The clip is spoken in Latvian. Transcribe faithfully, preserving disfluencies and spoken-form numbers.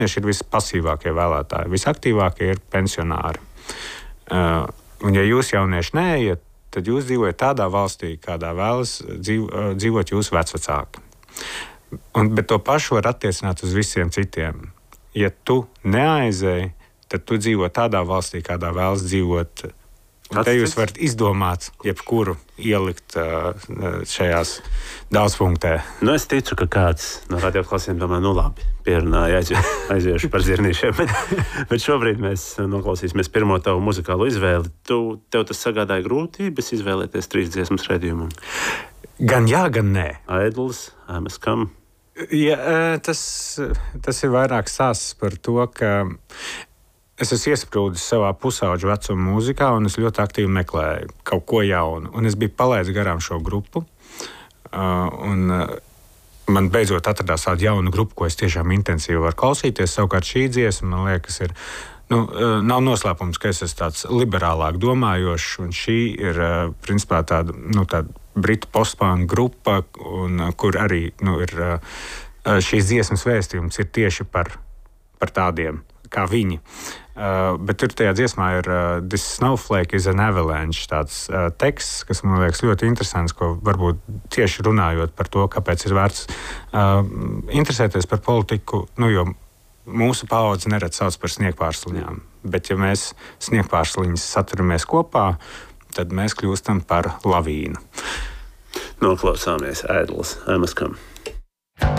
ir vispasīvākie vēlētāji, visaktīvākie ir pensionāri. Uh, un ja jūs jaunieši neejat, tad jūs dzīvojat tādā valstī, kādā vēlas dzīv, uh, dzīvot jūsu vecvecāki. Un, bet to pašu var attiecināt uz visiem citiem. Ja tu neaizēji, tad tu dzīvo tādā valstī, kādā vēlas dzīvot. Un te jūs varat izdomāt, jebkuru ielikt uh, šajās daudzpunktē. Nu, es ticu, ka kāds no radioklausiem domā, nu labi, pierunāja, aizie, aiziešu par zirnīšiem. bet, bet šobrīd mēs noklausīsimies pirmo tavu muzikālo izvēli. Tu, tev tas sagādāja grūtības izvēlēties trīs dziesmas raidījumu? Gan jā, gan nē. Aidls, Mēs kam? Ja, tas, tas ir vairāk stāsts par to, ka es esmu iesprūdis savā pusauģu vecuma mūzikā, un es ļoti aktīvi meklēju kaut ko jaunu. Un es biju palaidis garām šo grupu. Un man beidzot atradās tāda jauna grupa, ko es tiešām intensīvi varu klausīties. Savukārt šī dziesma, man liekas, ir, nu, nav noslēpums, ka es esmu tāds liberālāk domājošs. Un šī ir, principā, tāda, nu, tāda britu postpunk grupa, un, kur arī nu, ir šīs dziesmas vēstījums ir tieši par, par tādiem, kā viņi. Uh, bet tur tajā dziesmā ir uh, This snowflake is an avalanche, tāds uh, teksts, kas man liekas ļoti interesants, ko varbūt tieši runājot par to, kāpēc ir vērts uh, interesēties par politiku, nu, jo mūsu paudze nerad sauc par sniegpārsliņām, bet ja mēs sniegpārsliņas saturamies kopā, tad mēs kļūstam par lavīnu. Noklausāmies Aidls, Mēs kam?